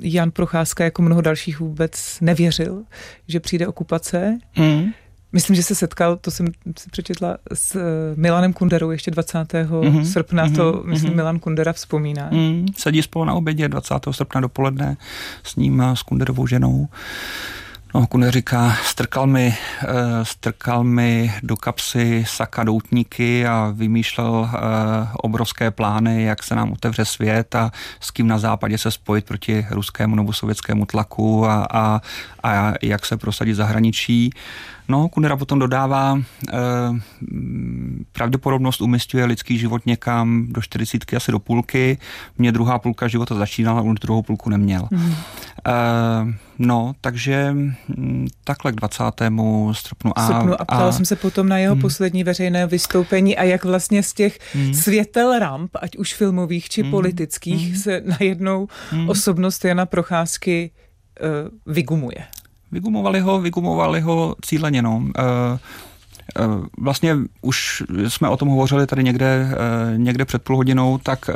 Jan Procházka jako mnoho dalších vůbec nevěřil, že přijde okupace. Myslím, že se setkal, to jsem si přečetla, s Milanem Kunderou ještě 20. srpna, to myslím Milan Kundera vzpomíná. Sedí spolu na obědě 20. srpna dopoledne s ním a s Kunderovou ženou. No, Kunder říká, strkal mi do kapsy saka doutníky a vymýšlel obrovské plány, jak se nám otevře svět a s kým na západě se spojit proti ruskému nebo sovětskému tlaku a jak se prosadit zahraničí. No, Kundera potom dodává, pravděpodobnost umisťuje lidský život někam do 40, asi do půlky. Mě druhá půlka života začínala, on druhou půlku neměl. No, takže takhle k 20. srpnu. A ptala jsem se potom na jeho poslední veřejné vystoupení a jak vlastně z těch světel ramp, ať už filmových či politických, se najednou osobnost Jana Procházky vygumuje. Vygumovali ho cíleně, no. Vlastně už jsme o tom hovořili tady někde před půl hodinou, tak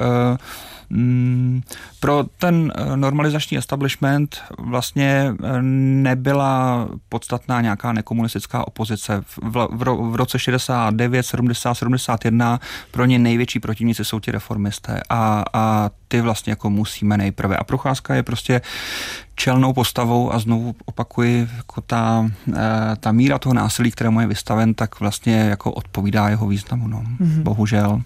pro ten normalizační establishment vlastně nebyla podstatná nějaká nekomunistická opozice. V roce 69, 70, 71 pro ně největší protivníci jsou ti reformisté a ty vlastně jako musíme nejprve. A Procházka je prostě čelnou postavou a znovu opakuji, jako ta míra toho násilí, kterému je vystaven, tak vlastně jako odpovídá jeho významu, no. Bohužel.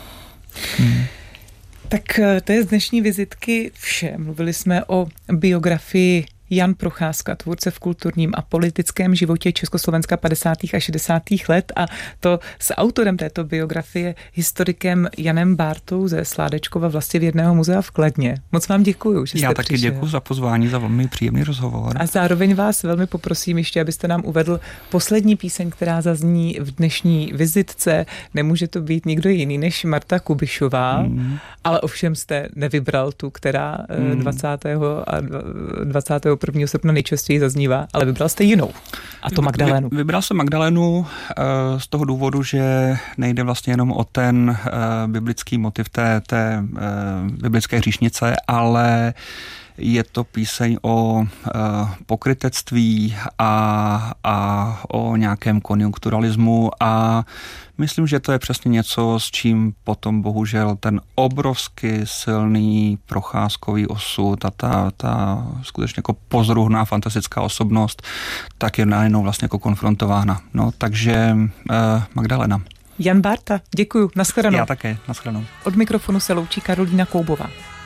Tak to je z dnešní vizitky vše. Mluvili jsme o biografii Jan Procházka, tvůrce v kulturním a politickém životě Československa 50. a 60. let a to s autorem této biografie, historikem Janem Bártou ze Sládečkova Vlastivědného muzea v Kladně. Moc vám děkuju, že jste Já taky přišel. děkuji za pozvání, za velmi příjemný rozhovor. A zároveň vás velmi poprosím ještě, abyste nám uvedl poslední píseň, která zazní v dnešní vizitce. Nemůže to být nikdo jiný než Marta Kubišová, ale ovšem jste nevybral tu, která 20. a 21. srpna nejčastěji zaznívá, ale vybral jste jinou, a to Magdalénu. Vybral jsem Magdalénu z toho důvodu, že nejde vlastně jenom o ten biblický motiv té biblické hříšnice, ale je to píseň o pokrytectví a o nějakém konjunkturalismu a myslím, že to je přesně něco, s čím potom bohužel ten obrovsky silný Procházkový osud a ta skutečně jako pozoruhodná fantastická osobnost, tak je najednou vlastně jako konfrontována. No, takže Magdalena. Jan Bárta, děkuju, nashledanou. Já také, nashledanou. Od mikrofonu se loučí Karolína Koubová.